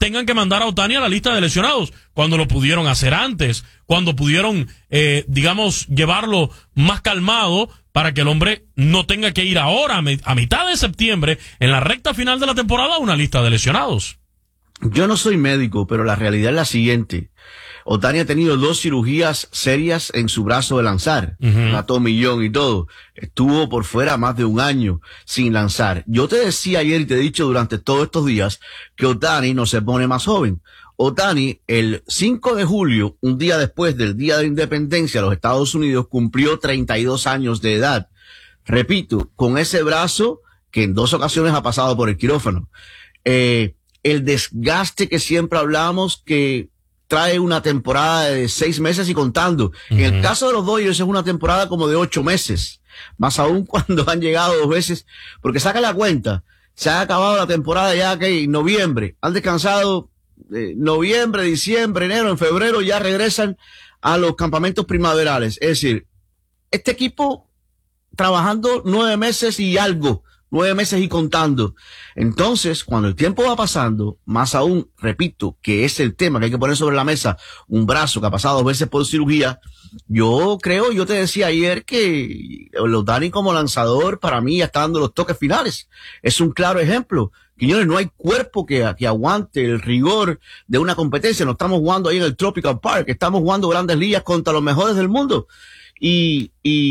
tengan que mandar a Ohtani a la lista de lesionados, cuando lo pudieron hacer antes, cuando pudieron, digamos, llevarlo más calmado para que el hombre no tenga que ir ahora, a mitad de septiembre, en la recta final de la temporada, a una lista de lesionados. Yo no soy médico, pero la realidad es la siguiente. Ohtani ha tenido 2 cirugías serias en su brazo de lanzar, una tomillón y todo. Estuvo por fuera más de un año sin lanzar. Yo te decía ayer y te he dicho durante todos estos días que Ohtani no se pone más joven. Ohtani, el 5 de julio, un día después del Día de Independencia de los Estados Unidos, cumplió 32 años de edad. Repito, con ese brazo que en 2 ocasiones ha pasado por el quirófano. El desgaste que siempre hablamos que trae una temporada de 6 meses y contando. En el caso de los Dodgers es una temporada como de 8 meses. Más aún cuando han llegado 2 veces. Porque saca la cuenta. Se ha acabado la temporada ya que en noviembre. Han descansado noviembre, diciembre, enero, en febrero ya regresan a los campamentos primaverales. Es decir, este equipo trabajando 9 meses y algo. 9 meses y contando. Entonces, cuando el tiempo va pasando, más aún, repito, que es el tema que hay que poner sobre la mesa, un brazo que ha pasado 2 veces por cirugía, yo te decía ayer que Ohtani como lanzador, para mí ya está dando los toques finales. Es un claro ejemplo. Quiñones, no hay cuerpo que aguante el rigor de una competencia. No estamos jugando ahí en el Tropical Park, estamos jugando grandes ligas contra los mejores del mundo. Y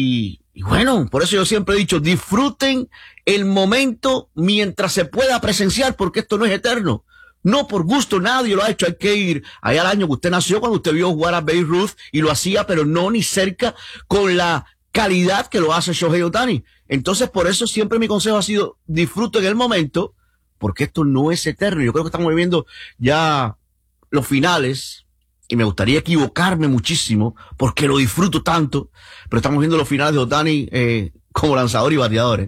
bueno, por eso yo siempre he dicho, disfruten el momento mientras se pueda presenciar, porque esto no es eterno. No por gusto, nadie lo ha hecho. Hay que ir allá al año que usted nació, cuando usted vio jugar a Babe Ruth, y lo hacía, pero no ni cerca con la calidad que lo hace Shohei Ohtani. Entonces, por eso siempre mi consejo ha sido, disfruten el momento, porque esto no es eterno. Yo creo que estamos viviendo ya los finales, y me gustaría equivocarme muchísimo, porque lo disfruto tanto, pero estamos viendo los finales de Ohtani como lanzador y bateador.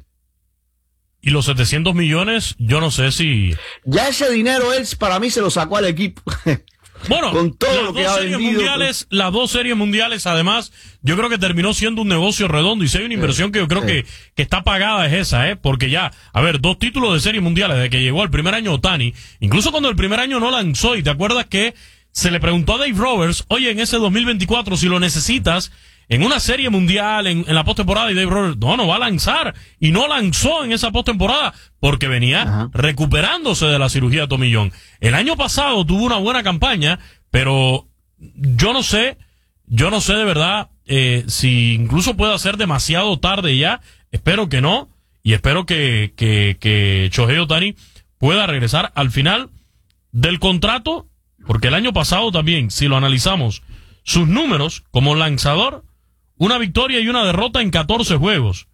Y los 700 millones, yo no sé si... Ya ese dinero él, para mí, se lo sacó al equipo. Bueno, con todo lo que ha vendido. Las 2 series mundiales, además, yo creo que terminó siendo un negocio redondo. Y si hay una inversión que yo creo que está pagada es esa, porque ya, 2 títulos de series mundiales desde que llegó al primer año Ohtani. Incluso cuando el primer año no lanzó, y te acuerdas que se le preguntó a Dave Roberts, oye, en ese 2024, si lo necesitas en una serie mundial, en la postemporada, y Dave Roberts, no va a lanzar. Y no lanzó en esa postemporada porque venía recuperándose de la cirugía de tomillón. El año pasado tuvo una buena campaña, pero yo no sé de verdad si incluso pueda ser demasiado tarde ya. Espero que no, y espero que Shohei Ohtani pueda regresar al final del contrato, porque el año pasado también, si lo analizamos, sus números como lanzador, una victoria y una derrota en 14 juegos,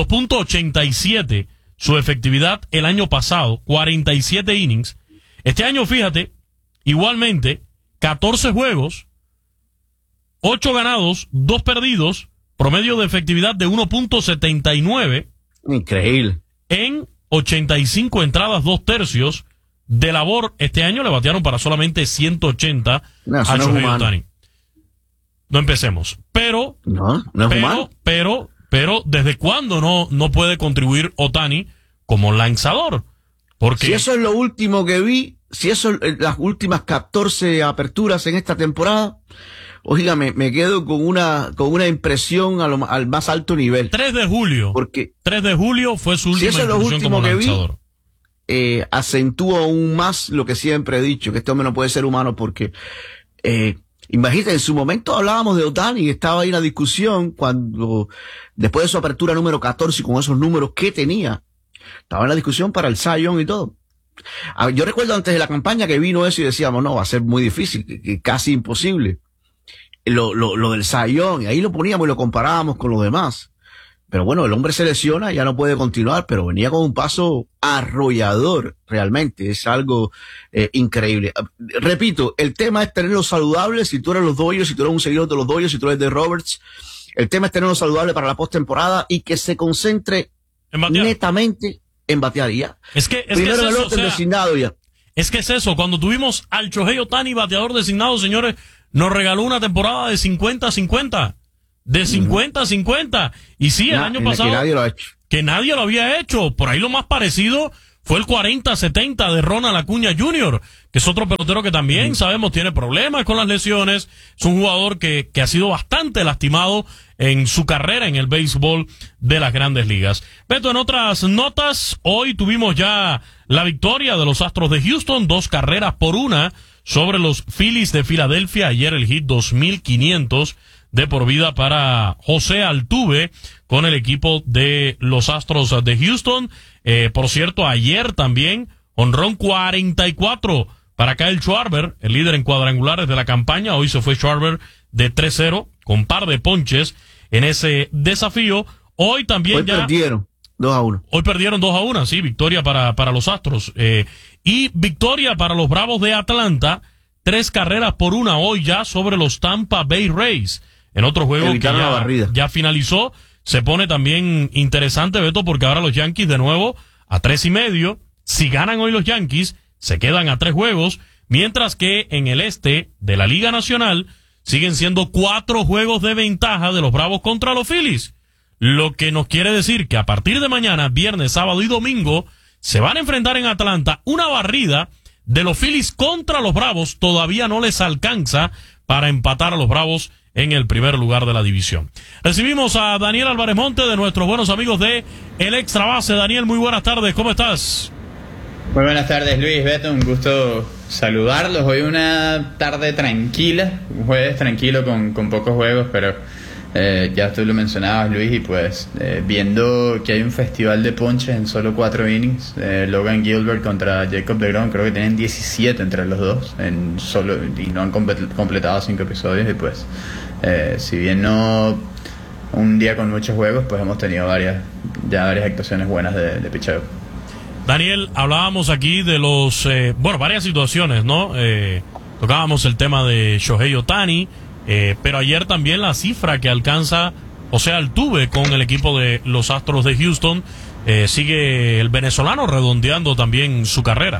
2.87 su efectividad el año pasado, 47 innings. Este año, fíjate, igualmente, 14 juegos, 8 ganados, 2 perdidos, promedio de efectividad de 1.79. Increíble. En 85 entradas, 2 tercios. De labor, este año le batearon para solamente 180 a Shohei Ohtani. No empecemos. Pero, pero, ¿desde cuándo no puede contribuir Ohtani como lanzador? Porque si eso es lo último que vi, si eso es las últimas 14 aperturas en esta temporada, oígame, me quedo con una impresión al más alto nivel. 3 de julio. Porque 3 de julio fue su última incursión como lanzador. Acentúa aún más lo que siempre he dicho, que este hombre no puede ser humano, porque imagínate, en su momento hablábamos de Ohtani, estaba ahí la discusión cuando, después de su apertura número 14 y con esos números que tenía, estaba en la discusión para el Cy Young y todo. Yo recuerdo antes de la campaña que vino eso y decíamos, no, va a ser muy difícil, que casi imposible. Lo del Cy Young, y ahí lo poníamos y lo comparábamos con los demás. Pero bueno, el hombre se lesiona, ya no puede continuar, pero venía con un paso arrollador, realmente, es algo increíble. Repito, el tema es tenerlos saludables, si tú eres los Dodgers, si tú eres un seguidor de los Dodgers, si tú eres de Roberts, el tema es tenerlos saludables para la postemporada y que se concentre netamente en batear ya. Primero el lote designado ya. Es que es eso, cuando tuvimos al Shohei Ohtani bateador designado, señores, nos regaló una temporada de 50-50. De 50-50. Y sí, el año pasado, que nadie lo había hecho. Por ahí lo más parecido fue el 40-70 de Ronald Acuña Jr., que es otro pelotero que también sabemos tiene problemas con las lesiones. Es un jugador que ha sido bastante lastimado en su carrera en el béisbol de las Grandes Ligas. Beto, en otras notas, hoy tuvimos ya la victoria de los Astros de Houston, 2-1 sobre los Phillies de Filadelfia. Ayer el hit 2500 de por vida para José Altuve con el equipo de los Astros de Houston. Por cierto, ayer también honrón 44 para Kyle Schwarber, el líder en cuadrangulares de la campaña. Hoy se fue Schwarber de 3-0 con par de ponches en ese desafío. Hoy también perdieron 2-1. Hoy perdieron 2-1, sí, victoria para los Astros. Y victoria para los Bravos de Atlanta, 3-1 hoy ya sobre los Tampa Bay Rays. En otro juego que ya finalizó, se pone también interesante, Beto, porque ahora los Yankees de nuevo a 3.5. Si ganan hoy los Yankees, se quedan a 3 juegos, mientras que en el este de la Liga Nacional siguen siendo 4 juegos de ventaja de los Bravos contra los Phillies. Lo que nos quiere decir que a partir de mañana, viernes, sábado y domingo, se van a enfrentar en Atlanta. Una barrida de los Phillies contra los Bravos todavía no les alcanza para empatar a los Bravos en el primer lugar de la división. Recibimos a Daniel Álvarez Monte, de nuestros buenos amigos de El Extra Base. Daniel, muy buenas tardes, ¿cómo estás? Muy buenas tardes, Luis, Beto, un gusto saludarlos. Hoy una tarde tranquila, un jueves tranquilo con pocos juegos, pero ya tú lo mencionabas, Luis, y pues viendo que hay un festival de ponches en solo 4 innings. Logan Gilbert contra Jacob deGrom, creo que tienen 17 entre los dos y no han completado 5 episodios. Y pues si bien no un día con muchos juegos, pues hemos tenido varias actuaciones buenas de picheo. Daniel, hablábamos aquí de varias situaciones, ¿no? Tocábamos el tema de Shohei Ohtani, pero ayer también la cifra que alcanza José Altuve con el equipo de los Astros de Houston. Sigue el venezolano redondeando también su carrera.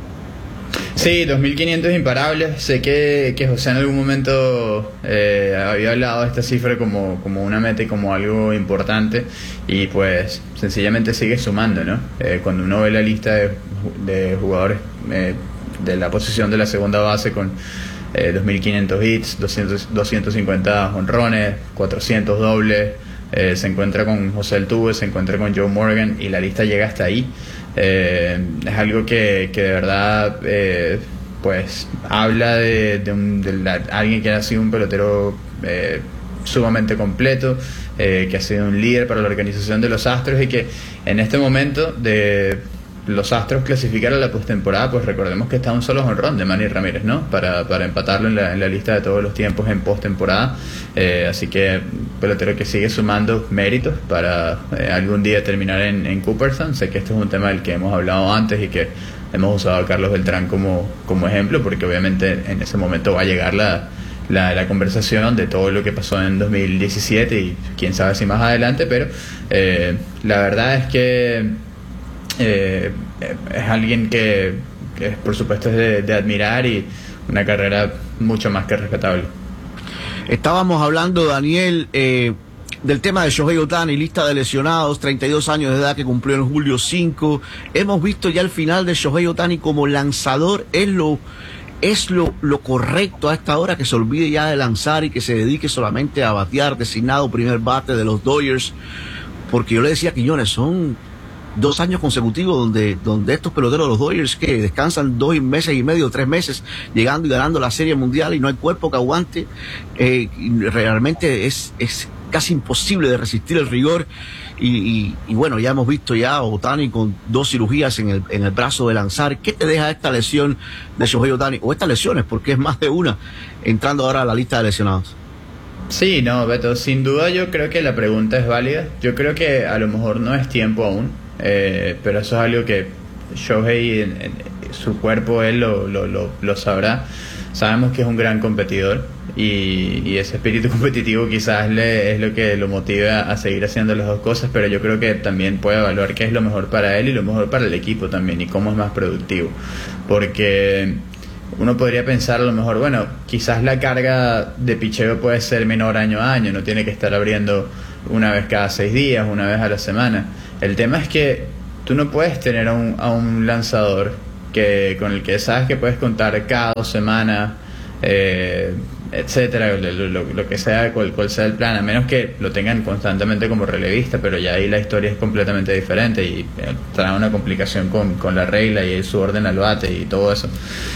Sí, 2.500 imparables. Sé que José en algún momento había hablado de esta cifra como una meta y como algo importante, y pues sencillamente sigue sumando, ¿no? Cuando uno ve la lista de jugadores de la posición de la segunda base con 2.500 hits, 250 honrones, 400 dobles, se encuentra con José Altuve, se encuentra con Joe Morgan, y la lista llega hasta ahí. Es algo que de verdad pues habla de alguien que ha sido un pelotero sumamente completo, que ha sido un líder para la organización de los Astros, y que en este momento de los Astros clasificar a la postemporada, pues recordemos que está un solo jonrón de Manny Ramírez, ¿no? Para empatarlo en la lista de todos los tiempos en postemporada. Así que pelotero que sigue sumando méritos para algún día terminar en Cooperstown. Sé que este es un tema del que hemos hablado antes y que hemos usado a Carlos Beltrán como ejemplo, porque obviamente en ese momento va a llegar la conversación de todo lo que pasó en 2017 y quién sabe si más adelante, pero la verdad es que es alguien que por supuesto es de admirar, y una carrera mucho más que respetable. Estábamos hablando, Daniel, del tema de Shohei Ohtani, lista de lesionados, 32 años de edad, que cumplió en julio 5. Hemos visto ya el final de Shohei Ohtani como lanzador. Es lo correcto a esta hora, que se olvide ya de lanzar y que se dedique solamente a batear, designado primer bate de los Dodgers. Porque yo le decía a Quiñones, son 2 años consecutivos donde estos peloteros de los Dodgers que descansan 2 meses y medio, 3 meses, llegando y ganando la Serie Mundial, y no hay cuerpo que aguante. Realmente es casi imposible de resistir el rigor. Y bueno, ya hemos visto ya a Ohtani con 2 cirugías en el brazo de lanzar. ¿Qué te deja esta lesión de Shohei Ohtani? O estas lesiones, porque es más de una, entrando ahora a la lista de lesionados. Sí, no, Beto, sin duda yo creo que la pregunta es válida. Yo creo que a lo mejor no es tiempo aún, pero eso es algo que Shohei, su cuerpo, él lo sabrá. Sabemos que es un gran competidor, y ese espíritu competitivo quizás es lo que lo motiva a seguir haciendo las dos cosas, pero yo creo que también puede evaluar qué es lo mejor para él y lo mejor para el equipo también, y cómo es más productivo. Porque uno podría pensar a lo mejor, bueno, quizás la carga de picheo puede ser menor año a año, no tiene que estar abriendo una vez cada 6 días, una vez a la semana. El tema es que tú no puedes tener a un lanzador con el que sabes que puedes contar cada 2 semanas, etcétera, lo que sea, cual sea el plan, a menos que lo tengan constantemente como relevista, pero ya ahí la historia es completamente diferente y trae una complicación con la regla y su orden al bate y todo eso.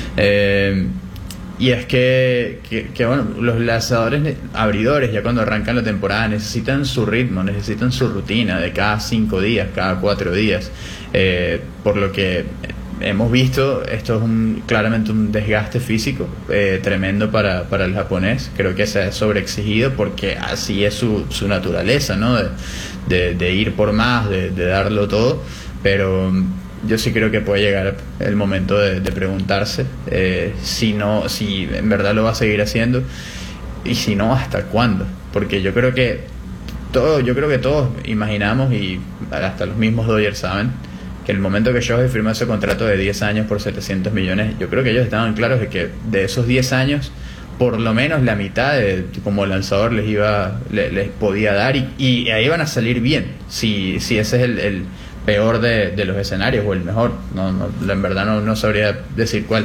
Y es que bueno, los lanzadores abridores ya cuando arrancan la temporada necesitan su ritmo, necesitan su rutina de cada 5 días, cada 4 días, por lo que hemos visto, esto es claramente un desgaste físico tremendo para el japonés. Creo que se ha sobreexigido porque así es su naturaleza, ¿no? De ir por más, de darlo todo, pero yo sí creo que puede llegar el momento de preguntarse si en verdad lo va a seguir haciendo y si no, hasta cuándo, porque yo creo que todos imaginamos, y hasta los mismos Dodgers saben, que el momento que Shohei firmó ese contrato de 10 años por 700 millones, yo creo que ellos estaban claros de que de esos 10 años por lo menos la mitad como lanzador les podía dar y ahí van a salir bien si ese es el peor de los escenarios o el mejor. En verdad no sabría decir cuál,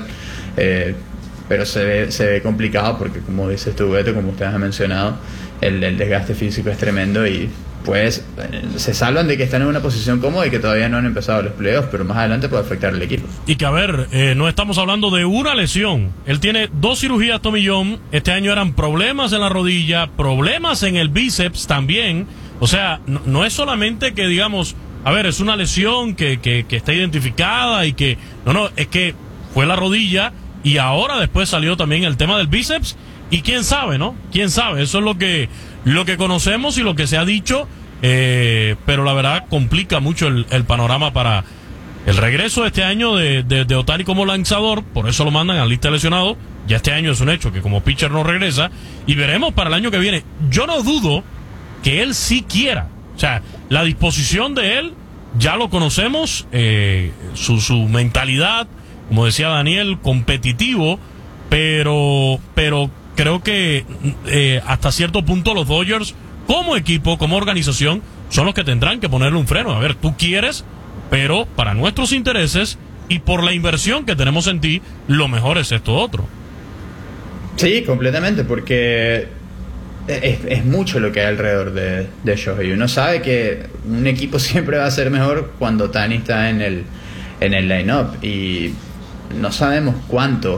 pero se ve complicado porque, como dices tú, Beto, como ustedes han mencionado, el desgaste físico es tremendo y pues se salvan de que están en una posición cómoda y que todavía no han empezado los playoffs, pero más adelante puede afectar al equipo. Y que a ver, no estamos hablando de una lesión. Él tiene 2 cirugías, Tommy John. Este año eran problemas en la rodilla, problemas en el bíceps también. O sea, no es solamente que digamos, a ver, es una lesión que está identificada y que... No, es que fue la rodilla y ahora después salió también el tema del bíceps y quién sabe, ¿no? Quién sabe, eso es lo que conocemos y lo que se ha dicho, pero la verdad complica mucho el panorama para el regreso de este año de Ohtani como lanzador. Por eso lo mandan a la lista de lesionados. Ya este año es un hecho que como pitcher no regresa y veremos para el año que viene. Yo no dudo que él sí quiera, o sea, la disposición de él ya lo conocemos, su mentalidad, como decía Daniel, competitivo, pero creo que hasta cierto punto los Dodgers como equipo, como organización, son los que tendrán que ponerle un freno. A ver, tú quieres, pero para nuestros intereses y por la inversión que tenemos en ti, lo mejor es esto otro. Sí, completamente, porque es mucho lo que hay alrededor de Shohei. Uno sabe que un equipo siempre va a ser mejor cuando Ohtani está en el line-up y no sabemos cuánto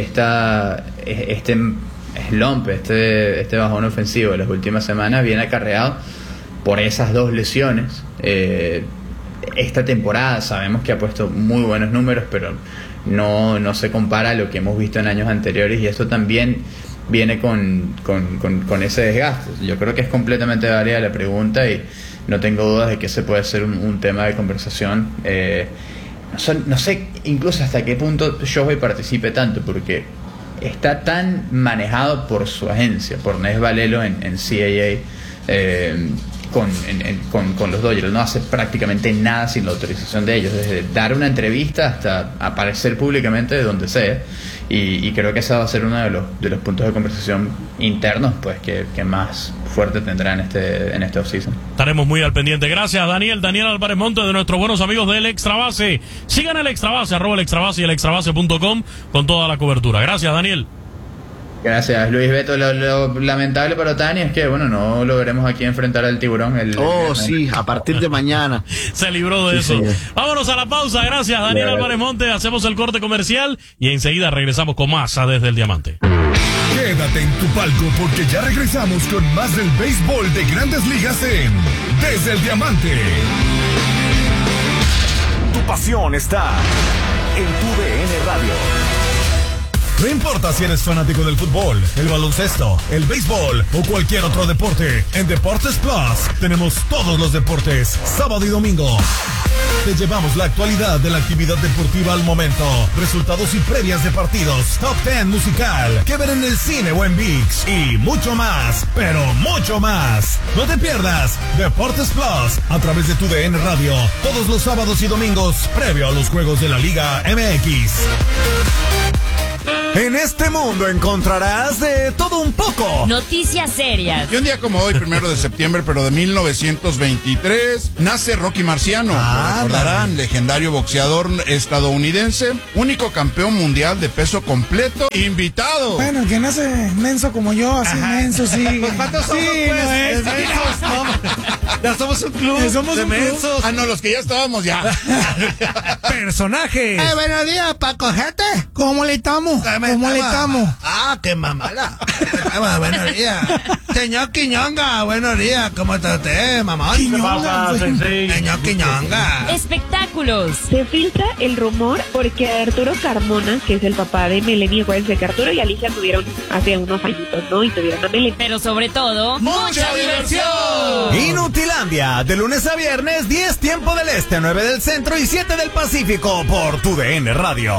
este slump, este bajón ofensivo de las últimas semanas viene acarreado por esas 2 lesiones. Esta temporada sabemos que ha puesto muy buenos números, pero no se compara a lo que hemos visto en años anteriores y esto también viene con ese desgaste. Yo creo que es completamente válida la pregunta y no tengo dudas de que ese puede ser un tema de conversación. No sé incluso hasta qué punto Shohei participe tanto, porque está tan manejado por su agencia, por Nes Valelo en CAA, con los Dodgers. No hace prácticamente nada sin la autorización de ellos, desde dar una entrevista hasta aparecer públicamente de donde sea, y creo que ese va a ser uno de los puntos de conversación internos pues que más fuerte tendrá en este offseason. Estaremos muy al pendiente. Gracias, Daniel Álvarez Monte, de nuestros buenos amigos del Extra Base. Sigan el Extra Base, @el Extra Base y el extrabase.com con toda la cobertura. Gracias, Daniel. Gracias, Luis. Beto, lo lamentable para Ohtani es que, bueno, no lo veremos aquí enfrentar al tiburón. Sí, a partir de mañana. Se libró de eso. Señor. Vámonos a la pausa. Gracias, Daniel Álvarez Monte. Hacemos el corte comercial y enseguida regresamos con más a Desde el Diamante. Quédate en tu palco porque ya regresamos con más del béisbol de Grandes Ligas en Desde el Diamante. Tu pasión está en tu DN Radio. No importa si eres fanático del fútbol, el baloncesto, el béisbol o cualquier otro deporte, en Deportes Plus tenemos todos los deportes, sábado y domingo. Te llevamos la actualidad de la actividad deportiva al momento, resultados y previas de partidos, top 10 musical, que ver en el cine o en ViX y mucho más, pero mucho más. No te pierdas Deportes Plus a través de tu DN Radio, todos los sábados y domingos, previo a los juegos de la Liga MX. En este mundo encontrarás de todo un poco. Noticias serias. Y un día como hoy, 1 de septiembre, pero de 1923, nace Rocky Marciano. Lo recordarán, legendario boxeador estadounidense, único campeón mundial de peso completo, invitado. Bueno, el que nace menso como yo, así menso, sí. ¿Cuántos somos, sí, pues? no es. Ya somos un club Somos de un club. mensos. Ah, no, los que ya estábamos ya. Personajes. Buenos días, Paco, gente. ¿Cómo le estamos? ¿Cómo le estamos? Ah, qué mamada. Buenos días. Señor Quiñonga, buenos días. ¿Cómo está usted, mamá? Quiñonga, Señor Quiñonga. Espectáculos. Se filtra el rumor porque Arturo Carmona, que es el papá de Melanie, acuérdense que Arturo y Alicia tuvieron hace unos añitos, ¿no? Y tuvieron a Melanie. Pero sobre todo, ¡mucha diversión! Inutilandia, de lunes a viernes, 10 tiempo del este, 9 del centro y 7 del Pacífico por TUDN Radio.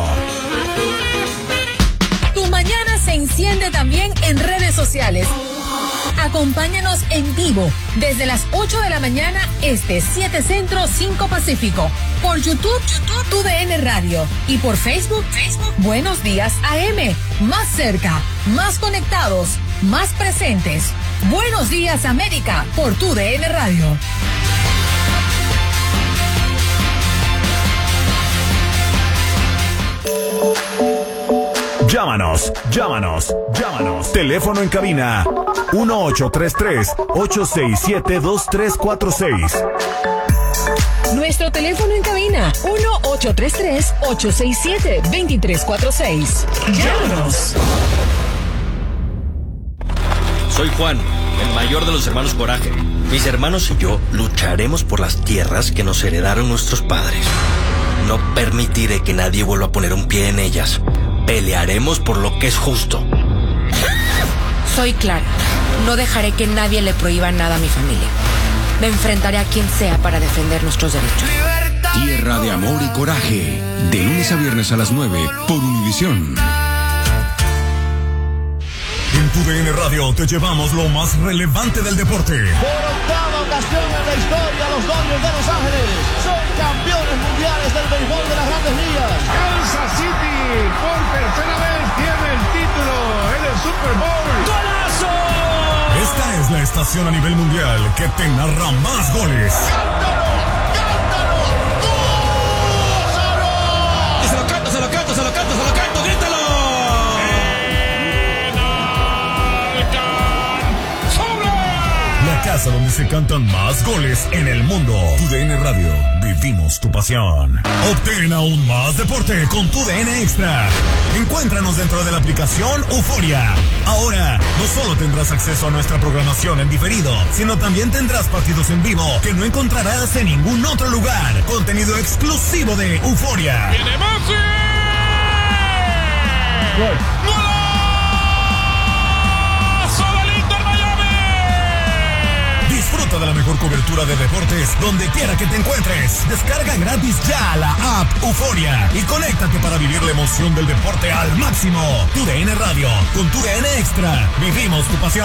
Tu mañana se enciende también en redes sociales. Acompáñanos en vivo desde las 8 de la mañana este, 7 Centro, 5 Pacífico. Por YouTube, TUDN Radio. Y por Facebook, Buenos Días AM. Más cerca, más conectados, más presentes. Buenos Días América por TUDN Radio. Llámanos. Teléfono en cabina 1833-867-2346. Nuestro teléfono en cabina 1833-867-2346. Llámanos. Soy Juan, el mayor de los hermanos Coraje. Mis hermanos y yo lucharemos por las tierras que nos heredaron nuestros padres. No permitiré que nadie vuelva a poner un pie en ellas. Pelearemos por lo que es justo. Soy Clara. No dejaré que nadie le prohíba nada a mi familia. Me enfrentaré a quien sea para defender nuestros derechos. Tierra de amor y coraje. De lunes a viernes a las 9 por Univisión. En TUDN Radio te llevamos lo más relevante del deporte. Por octava ocasión en la historia, los Dodgers de Los Ángeles son campeones mundiales del béisbol de las Grandes Ligas. Kansas City por tercera vez tiene el título en el Super Bowl. ¡Golazo! Esta es la estación a nivel mundial que te narra más goles. ¡Cántalo! ¡Gózalo! Se lo canto, grítalo. La casa donde se cantan más goles en el mundo. TUDN Radio, vivimos tu pasión. Obtén aún más deporte con TUDN Extra. Encuéntranos dentro de la aplicación Euforia. Ahora, no solo tendrás acceso a nuestra programación en diferido, sino también tendrás partidos en vivo que no encontrarás en ningún otro lugar. Contenido exclusivo de Euforia. ¡Viene Messi! ¡Gol! Disfruta de la mejor cobertura de deportes donde quiera que te encuentres. Descarga gratis ya la app Euforia y conéctate para vivir la emoción del deporte al máximo. TUDN Radio, con TUDN Extra, vivimos tu pasión.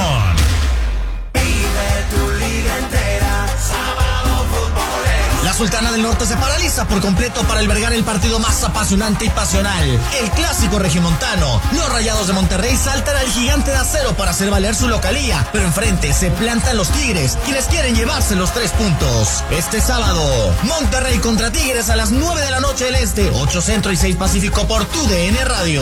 Vive tu liga entera, sábado futbolero. La Sultana del Norte se paraliza por completo para albergar el partido más apasionante y pasional, el clásico regiomontano. Los Rayados de Monterrey saltan al Gigante de Acero para hacer valer su localía, pero enfrente se plantan los Tigres, quienes quieren llevarse los 3 puntos. Este sábado, Monterrey contra Tigres a las 9 de la noche del Este, 8 Centro y 6 Pacífico por TUDN Radio.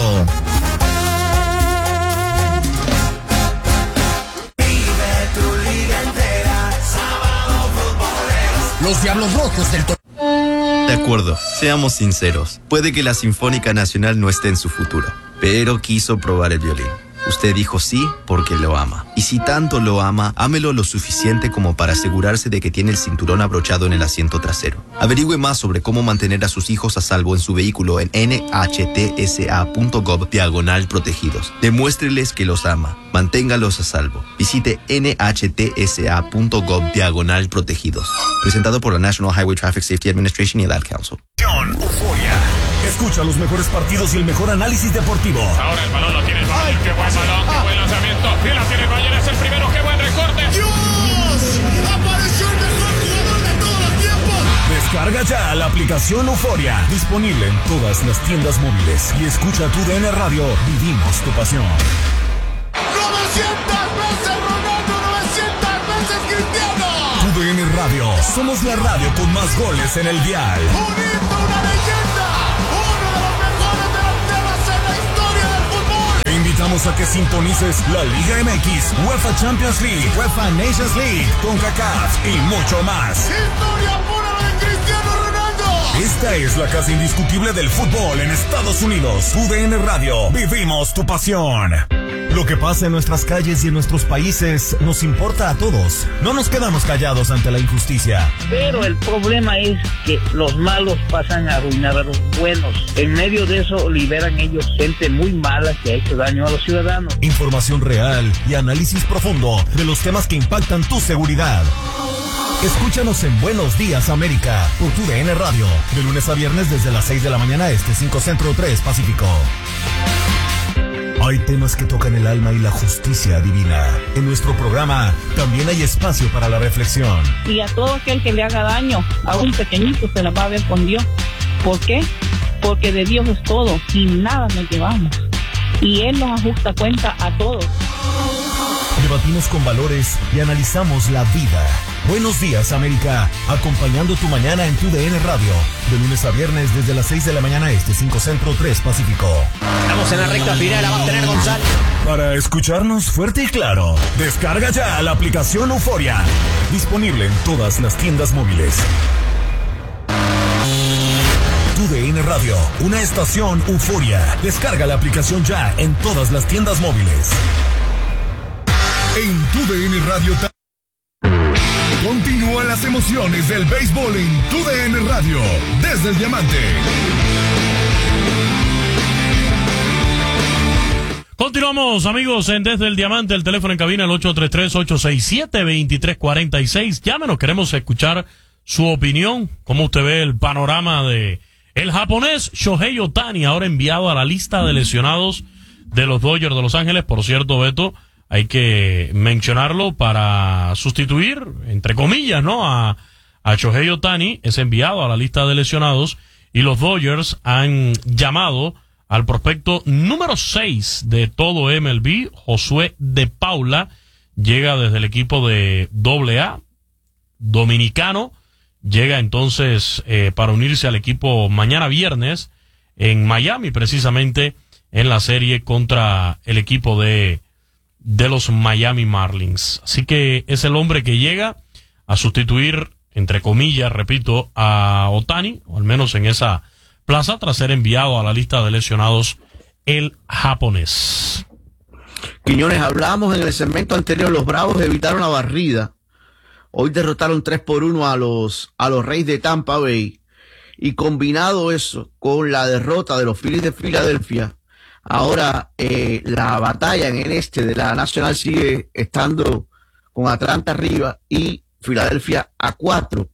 Los Diablos Rojos del De acuerdo, seamos sinceros. Puede que la Sinfónica Nacional no esté en su futuro, pero quiso probar el violín. Usted dijo sí porque lo ama. Y si tanto lo ama, ámelo lo suficiente como para asegurarse de que tiene el cinturón abrochado en el asiento trasero. Averigüe más sobre cómo mantener a sus hijos a salvo en su vehículo en nhtsa.gov/protegidos. Demuéstreles que los ama. Manténgalos a salvo. Visite nhtsa.gov/protegidos. Presentado por la National Highway Traffic Safety Administration y el Ad Council. Euforia. Escucha los mejores partidos y el mejor análisis deportivo. Ahora el balón lo tiene el Bayern. ¡Qué buen balón! ¡Qué buen lanzamiento! ¡Y la tiene el Bayern! ¡Es el primero! ¡Qué buen recorte! ¡Dios! ¡Apareció el mejor jugador de todos los tiempos! Descarga ya la aplicación Euforia, disponible en todas las tiendas móviles. Y escucha tu DN Radio, vivimos tu pasión. 900 veces Ronaldo, 900 veces Cristiano. Tu DN Radio, somos la radio con más goles en el dial. Un hito, una leyenda, uno de los mejores delanteros en la historia del fútbol. Te invitamos a que sintonices la Liga MX, UEFA Champions League, UEFA Nations League, CONCACAF y mucho más. Historia pura de Cristiano Ronaldo. Esta es la casa indiscutible del fútbol en Estados Unidos. UDN Radio, vivimos tu pasión. Lo que pasa en nuestras calles y en nuestros países nos importa a todos. No nos quedamos callados ante la injusticia. Pero el problema es que los malos pasan a arruinar a los buenos. En medio de eso liberan ellos gente muy mala que ha hecho daño a los ciudadanos. Información real y análisis profundo de los temas que impactan tu seguridad. Escúchanos en Buenos Días América por tu DN Radio, de lunes a viernes desde las 6 de la mañana este, 5 Centro, 3 Pacífico. Hay temas que tocan el alma y la justicia divina. En nuestro programa también hay espacio para la reflexión. Y a todo aquel que le haga daño, a un pequeñito, se la va a ver con Dios. ¿Por qué? Porque de Dios es todo y nada nos llevamos. Y Él nos ajusta cuenta a todos. Debatimos con valores y analizamos la vida. Buenos Días América, acompañando tu mañana en tu DN Radio, de lunes a viernes desde las 6 de la mañana este, 5 Centro, 3 Pacífico. Estamos en la recta final, la va a tener González. Para escucharnos fuerte y claro, descarga ya la aplicación Euforia, disponible en todas las tiendas móviles. Tu DN Radio, una estación Euforia. Descarga la aplicación ya en todas las tiendas móviles. En tu DN Radio continúan las emociones del béisbol en tu DN Radio, desde el Diamante. Continuamos, amigos, en Desde el Diamante, el teléfono en cabina, el 833-867-2346. Llámenos, queremos escuchar su opinión, cómo usted ve el panorama de el japonés Shohei Ohtani, ahora enviado a la lista de lesionados de los Dodgers de Los Ángeles. Por cierto, Beto, hay que mencionarlo para sustituir, entre comillas, ¿no? A Shohei Ohtani, es enviado a la lista de lesionados y los Dodgers han llamado al prospecto número 6 de todo MLB, Josué de Paula. Llega desde el equipo de AA, dominicano. Llega entonces para unirse al equipo mañana viernes en Miami, precisamente en la serie contra el equipo de los Miami Marlins. Así que es el hombre que llega a sustituir, entre comillas, repito, a Ohtani, o al menos en esa plaza, tras ser enviado a la lista de lesionados el japonés. Quiñones, hablábamos en el segmento anterior, los Bravos evitaron la barrida. Hoy derrotaron 3-1 a los Reyes de Tampa Bay. Y combinado eso con la derrota de los Phillies de Filadelfia, ahora la batalla en el este de la Nacional sigue estando con Atlanta arriba y Filadelfia a 4.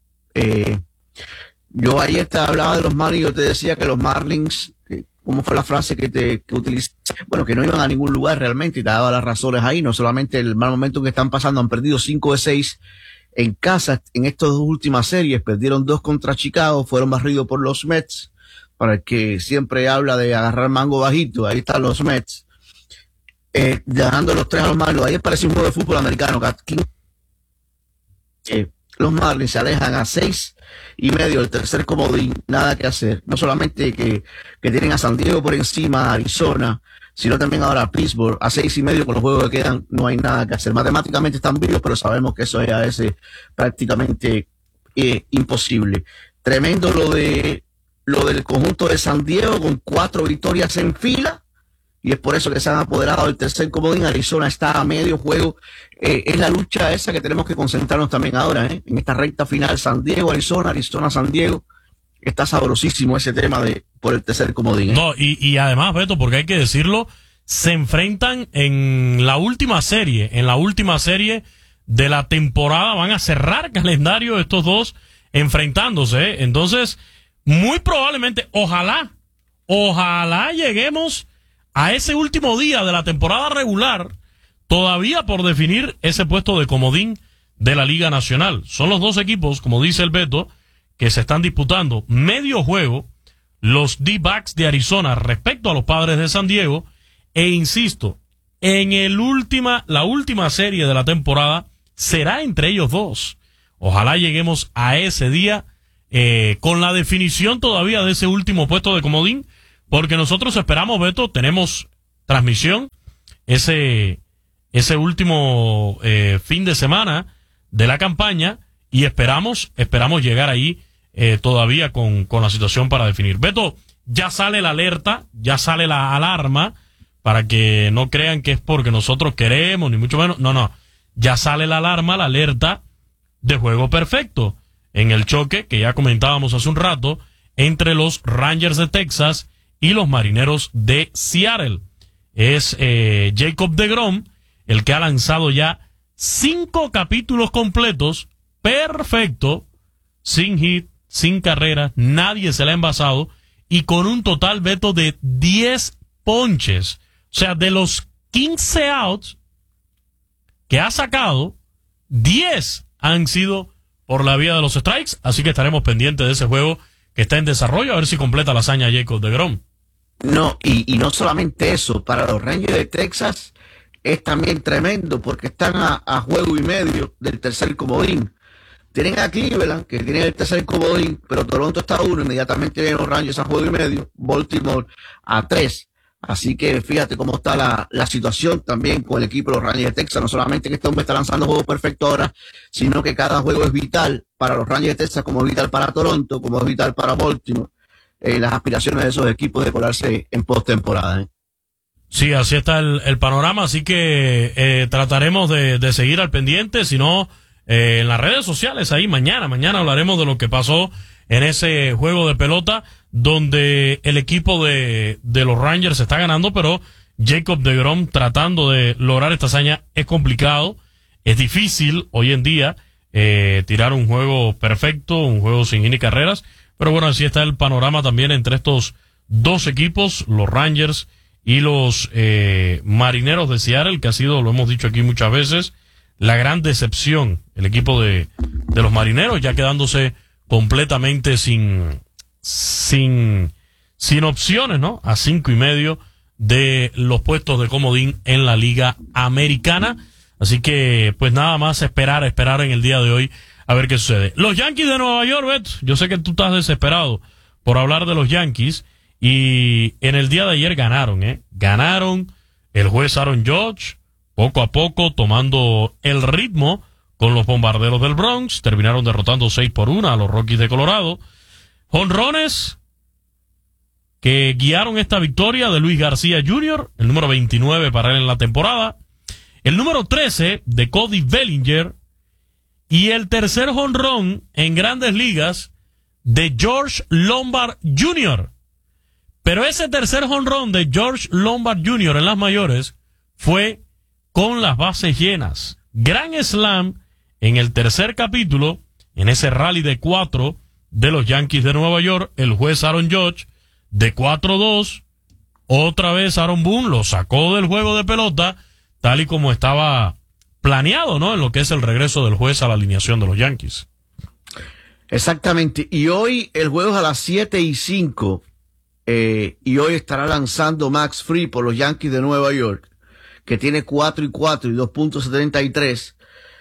Yo ayer hablaba de los Marlins y yo te decía que los Marlins, ¿cómo fue la frase que utilicé? Bueno, que no iban a ningún lugar realmente y te daba las razones ahí, no solamente el mal momento que están pasando, han perdido 5 de 6 en casa en estas dos últimas series, perdieron 2 contra Chicago, fueron barridos por los Mets. Para el que siempre habla de agarrar mango bajito, ahí están los Mets, ganando los 3 a los Marlins. Ayer parece un juego de fútbol americano. Los Marlins se alejan a 6.5 del tercer comodín, nada que hacer. No solamente que tienen a San Diego por encima, a Arizona, sino también ahora a Pittsburgh a 6.5 con los juegos que quedan, no hay nada que hacer. Matemáticamente están vivos, pero sabemos que eso es a veces prácticamente imposible. Tremendo lo del conjunto de San Diego con 4 victorias en fila y es por eso que se han apoderado del tercer comodín. Arizona está a medio juego. Es la lucha esa que tenemos que concentrarnos también ahora, en esta recta final. San Diego, Arizona, San Diego. Está sabrosísimo ese tema por el tercer comodín. No, y además, Beto, porque hay que decirlo, se enfrentan en la última serie de la temporada. Van a cerrar calendario estos dos enfrentándose. Entonces, muy probablemente, ojalá lleguemos a ese último día de la temporada regular, todavía por definir ese puesto de comodín de la Liga Nacional. Son los dos equipos, como dice el Beto, que se están disputando medio juego los D-backs de Arizona respecto a los Padres de San Diego, e insisto, en la última serie de la temporada será entre ellos dos. Ojalá lleguemos a ese día con la definición todavía de ese último puesto de comodín, porque nosotros esperamos, Beto, tenemos transmisión ese último fin de semana de la campaña, y esperamos llegar ahí todavía con la situación para definir. Beto, ya sale la alerta, ya sale la alarma, para que no crean que es porque nosotros queremos, ni mucho menos. No, ya sale la alarma, la alerta de juego perfecto en el choque que ya comentábamos hace un rato entre los Rangers de Texas y los Marineros de Seattle. Es Jacob deGrom el que ha lanzado ya 5 capítulos completos, perfecto, sin hit, sin carrera, nadie se le ha envasado, y con un total, Beto, de 10 ponches. O sea, de los 15 outs que ha sacado, 10 han sido por la vía de los strikes, así que estaremos pendientes de ese juego que está en desarrollo, a ver si completa la hazaña Jacob deGrom. No, y no solamente eso, para los Rangers de Texas es también tremendo, porque están a juego y medio del tercer comodín. Tienen a Cleveland, que tiene el tercer comodín, pero Toronto está a 1, inmediatamente vienen los Rangers a juego y medio, Baltimore a 3. Así que fíjate cómo está la situación también con el equipo de los Rangers de Texas. No solamente que este hombre está lanzando juegos perfectos ahora, sino que cada juego es vital para los Rangers de Texas, como es vital para Toronto, como es vital para Baltimore. Las aspiraciones de esos equipos de colarse en postemporada. Sí, así está el panorama, así que trataremos de seguir al pendiente, si no, en las redes sociales ahí mañana hablaremos de lo que pasó en ese juego de pelota donde el equipo de los Rangers está ganando, pero Jacob deGrom tratando de lograr esta hazaña es complicado, es difícil hoy en día tirar un juego perfecto, un juego sin hit ni carreras, pero bueno, así está el panorama también entre estos dos equipos, los Rangers y los Marineros de Seattle, que ha sido, lo hemos dicho aquí muchas veces, la gran decepción, el equipo de los Marineros, ya quedándose completamente sin opciones, ¿no? A 5.5 de los puestos de comodín en la Liga Americana. Así que, pues nada más esperar en el día de hoy a ver qué sucede. Los Yankees de Nueva York, Bet, yo sé que tú estás desesperado por hablar de los Yankees, y en el día de ayer ganaron el juez Aaron Judge, poco a poco tomando el ritmo con los Bombarderos del Bronx, terminaron derrotando 6-1 a los Rockies de Colorado. Jonrones que guiaron esta victoria de Luis García Jr., el número 29 para él en la temporada, el número 13 de Cody Bellinger, y el tercer jonrón en Grandes Ligas de George Lombard Jr. Pero ese tercer jonrón de George Lombard Jr. en las mayores fue con las bases llenas. Gran slam en el tercer capítulo, en ese rally de 4 de los Yankees de Nueva York, el juez Aaron Judge, de 4-2, otra vez Aaron Boone lo sacó del juego de pelota, tal y como estaba planeado, ¿no? En lo que es el regreso del juez a la alineación de los Yankees. Exactamente. Y hoy el juego es a las 7:05, y hoy estará lanzando Max Fried por los Yankees de Nueva York, que tiene 4-4 y 2.73.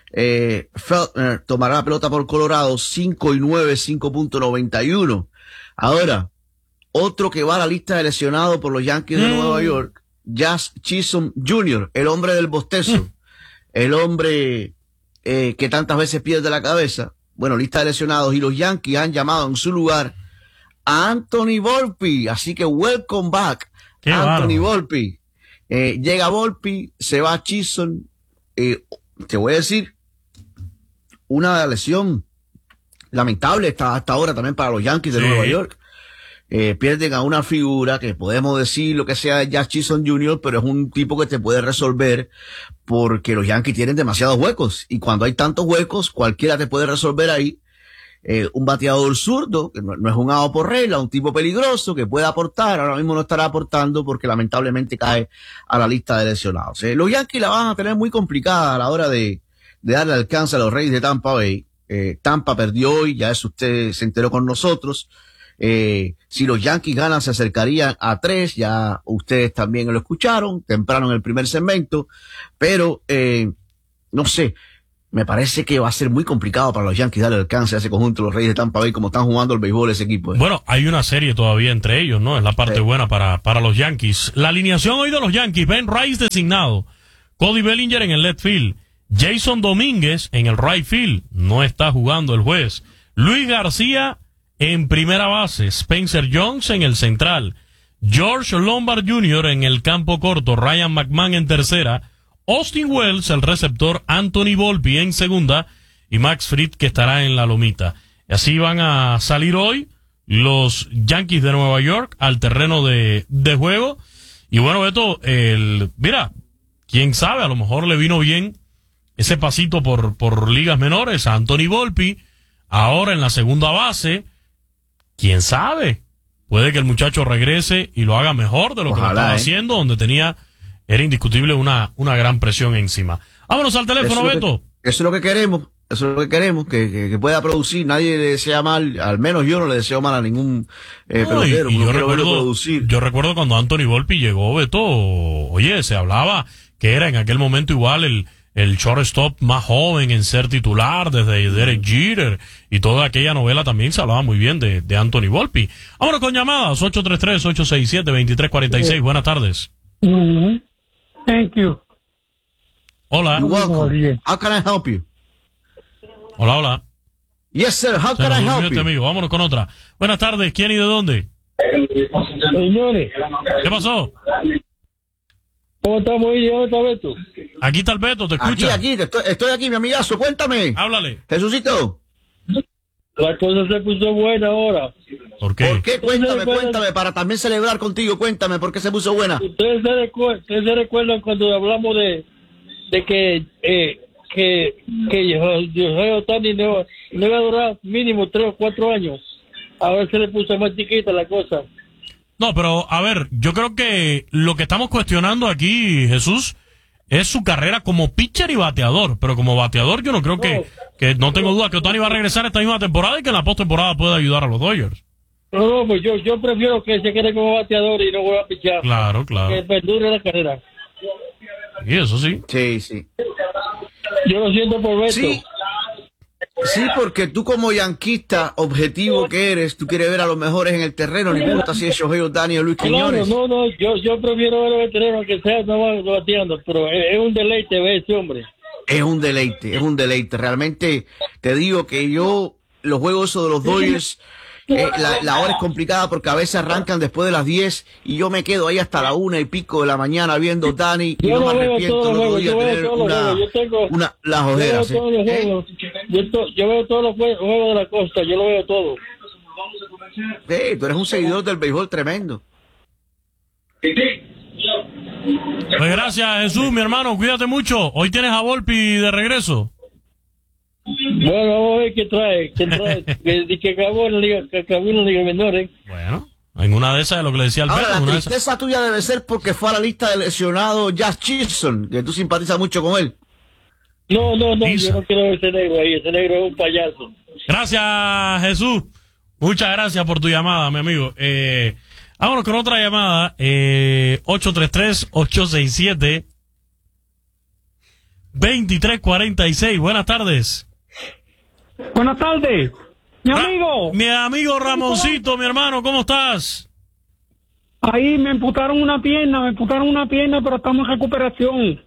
Feltner tomará la pelota por Colorado, 5-9, 5.91. Ahora, otro que va a la lista de lesionados por los Yankees de Nueva York, Jazz Chisholm Jr., el hombre del bostezo, el hombre que tantas veces pierde la cabeza. Bueno, lista de lesionados, y los Yankees han llamado en su lugar a Anthony Volpe, así que welcome back, Anthony Volpe. Llega Volpe, se va Chisholm. Te voy a decir, una lesión lamentable hasta ahora también para los Yankees de Nueva York. Pierden a una figura que podemos decir lo que sea de Jazz Chisholm Jr., pero es un tipo que te puede resolver, porque los Yankees tienen demasiados huecos, y cuando hay tantos huecos, cualquiera te puede resolver ahí. Un bateador zurdo, que no es un out por regla, un tipo peligroso que puede aportar, ahora mismo no estará aportando porque lamentablemente cae a la lista de lesionados. Los Yankees la van a tener muy complicada a la hora de darle alcance a los Reyes de Tampa Bay. Tampa perdió hoy, ya eso usted se enteró con nosotros. Si los Yankees ganan, se acercarían a 3, ya ustedes también lo escucharon temprano en el primer segmento, pero no sé, me parece que va a ser muy complicado para los Yankees darle alcance a ese conjunto de los Reyes de Tampa Bay, como están jugando el béisbol ese equipo. Bueno, hay una serie todavía entre ellos, ¿no? Es la parte buena para los Yankees. La alineación hoy de los Yankees: Ben Rice designado, Cody Bellinger en el left field, Jason Domínguez en el right field, no está jugando el juez, Luis García en primera base, Spencer Jones en el central, George Lombard Jr. en el campo corto, Ryan McMahon en tercera, Austin Wells, el receptor, Anthony Volpe en segunda y Max Fried, que estará en la lomita. Así van a salir hoy los Yankees de Nueva York al terreno de juego. Y bueno, Beto, mira, quién sabe, a lo mejor le vino bien ese pasito por ligas menores a Anthony Volpe, ahora en la segunda base. Quién sabe, puede que el muchacho regrese y lo haga mejor de lo que lo estaba haciendo, donde era indiscutible una gran presión encima. Vámonos al teléfono, Beto. Eso es lo que queremos, que pueda producir. Nadie le desea mal, al menos yo no le deseo mal a ningún pelotero. Yo recuerdo cuando Anthony Volpe llegó, Beto, oye, se hablaba que era en aquel momento igual el shortstop más joven en ser titular desde Derek Jeter, y toda aquella novela también se hablaba muy bien de Anthony Volpe. Vámonos con llamadas, 833-867-2346. Buenas tardes. Thank you. Hola. You're welcome. How can I help you? Hola. Yes, sir. How can I help you? Amigo. Vámonos con otra. Buenas tardes. ¿Quién y de dónde? Señores. ¿Qué pasó? ¿Cómo estamos ahí? ¿Dónde está Beto? Aquí está el Beto, te escucha. Aquí, estoy aquí, mi amigazo. Cuéntame. Háblale. Jesucito. La cosa se puso buena ahora. ¿Por qué? ¿Por qué? Cuéntame, para también celebrar contigo. Cuéntame, ¿por qué se puso buena? Ustedes se recuerdan cuando hablamos de que José Otani no iba a durar mínimo 3 o 4 años. Ahora se le puso más chiquita la cosa. No, pero a ver, yo creo que lo que estamos cuestionando aquí, Jesús, es su carrera como pitcher y bateador. Pero como bateador yo no creo que no tengo duda que Otani va a regresar esta misma temporada y que en la postemporada pueda ayudar a los Dodgers. No, pues yo prefiero que se quede como bateador y no vuelva a pichar. Claro. Que perdure la carrera. Y eso sí. Sí. Yo lo siento por Beto. Sí, porque tú como yanquista objetivo que eres, tú quieres ver a los mejores en el terreno, no importa si es Shohei Ohtani o Luis Quiñones. No, yo prefiero ver a los veteranos que sea no bateando, pero es un deleite ver ese hombre. Es un deleite. Realmente te digo que yo, los juegos esos de los Dodgers, la hora es complicada porque a veces arrancan después de las 10 y yo me quedo ahí hasta la 1 y pico de la mañana viendo Ohtani y no me arrepiento los días de tener las ojeras. Yo veo todos los juegos de la costa, yo lo veo todo. Tú eres un seguidor del béisbol tremendo. Pues gracias, Jesús, mi hermano, cuídate mucho. Hoy tienes a Volpe de regreso. Bueno, vamos a ver qué trae. que acabó en la Liga Menores. Bueno, en una de esas es lo que le decía al Ahora, Pedro. la tristeza tuya debe ser porque fue a la lista de lesionado Jazz Chisholm, que tú simpatizas mucho con él. No, yo no quiero ver ese negro ahí. Ese negro es un payaso. Gracias, Jesús. Muchas gracias por tu llamada, mi amigo. Vámonos con otra llamada. 833-867-2346. Buenas tardes. Buenas tardes. Mi amigo Ramoncito, mi hermano, ¿cómo estás? Ahí me amputaron una pierna, pero estamos en recuperación.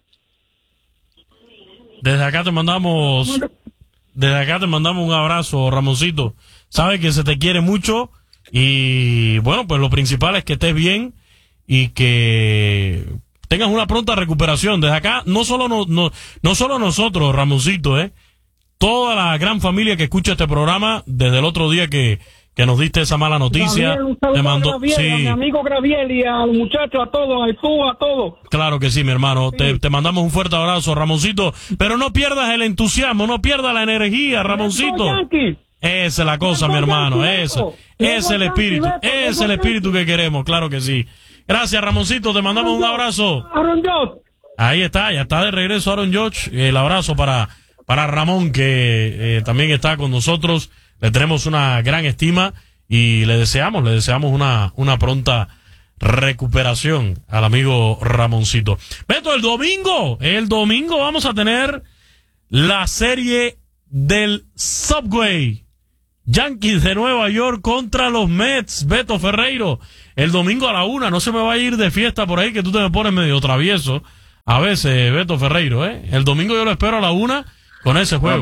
Desde acá te mandamos un abrazo, Ramoncito. Sabes que se te quiere mucho y bueno, pues lo principal es que estés bien y que tengas una pronta recuperación. Desde acá, no solo nosotros, Ramoncito, toda la gran familia que escucha este programa, desde el otro día que nos diste esa mala noticia, te mandó, a mi amigo Graviel y a los muchachos, a todos, al PU, a todos. Claro que sí, mi hermano. Sí. Te mandamos un fuerte abrazo, Ramoncito, pero no pierdas el entusiasmo, no pierdas la energía, Ramoncito. Esa es la cosa, mi hermano, eso. Es el espíritu que queremos, claro que sí. Gracias, Ramoncito, te mandamos un abrazo. Aaron Judge. Ahí está, ya está de regreso Aaron Judge. El abrazo para para Ramón, que también está con nosotros. Le tenemos una gran estima y le deseamos una pronta recuperación al amigo Ramoncito. Beto, el domingo vamos a tener la serie del Subway. Yankees de Nueva York contra los Mets. Beto Ferreiro, el domingo a la 1:00. No se me va a ir de fiesta por ahí, que tú te me pones medio travieso a veces, Beto Ferreiro, ¿eh? El domingo yo lo espero a la 1:00 con ese juego.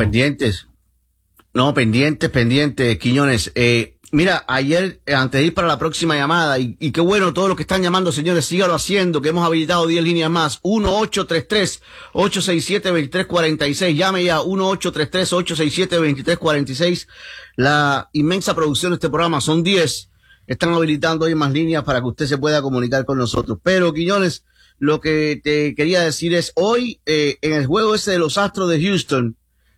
Pendientes, Quiñones. Mira, ayer, antes de ir para la próxima llamada, y qué bueno, todos los que están llamando, señores, síganlo haciendo, que hemos habilitado 10 líneas más. 1-833-867-2346. Llame ya, 1-833-867-2346. La inmensa producción de este programa son 10. Están habilitando hoy más líneas para que usted se pueda comunicar con nosotros. Pero, Quiñones, lo que te quería decir es, hoy, en el juego ese de los Astros de Houston,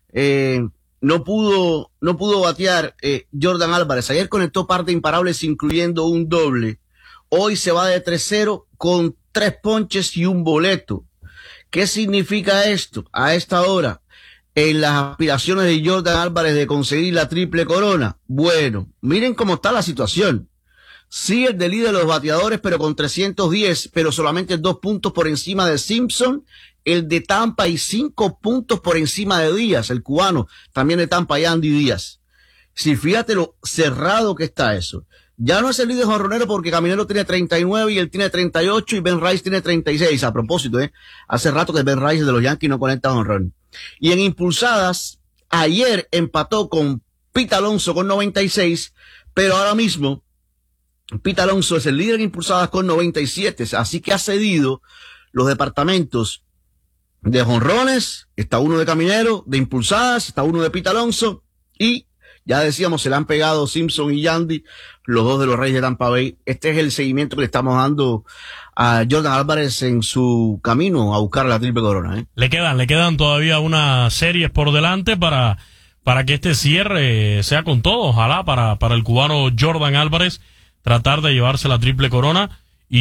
no pudo batear Jordan Álvarez. Ayer conectó par de imparables, incluyendo un doble. Hoy se va de 3-0 con 3 ponches y un boleto. ¿Qué significa esto a esta hora en las aspiraciones de Jordan Álvarez de conseguir la triple corona? Bueno, miren cómo está la situación. Sí, el de líder de los bateadores, pero con 310, pero solamente 2 puntos por encima de Simpson, el de Tampa, y 5 puntos por encima de Díaz, el cubano, también de Tampa, y Andy Díaz. Sí, fíjate lo cerrado que está eso. Ya no es el líder jonronero porque Caminero tiene 39 y él tiene 38 y Ben Rice tiene 36. A propósito, hace rato que Ben Rice de los Yankees no conecta jonrón. Y en impulsadas, ayer empató con Pete Alonso con 96, pero ahora mismo Pete Alonso es el líder en impulsadas con 97, así que ha cedido los departamentos de jonrones, está uno de Caminero, de impulsadas, está uno de Pete Alonso, y ya decíamos, se le han pegado Simpson y Yandy, los dos de los Reyes de Tampa Bay. Este es el seguimiento que le estamos dando a Jordan Álvarez en su camino a buscar la triple corona. Le quedan todavía unas series por delante para que este cierre sea con todo, ojalá para el cubano Jordan Álvarez tratar de llevarse la triple corona.